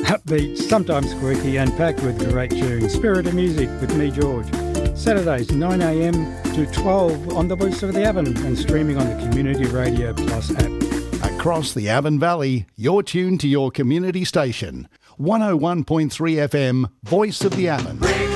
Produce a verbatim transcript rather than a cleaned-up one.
Upbeat, sometimes quirky and packed with great tunes. Spirit of Music with me, George. Saturdays nine a m to twelve on the Voice of the Avon and streaming on the Community Radio Plus app. Across the Avon Valley, you're tuned to your community station. one oh one point three F M, Voice of the Avon.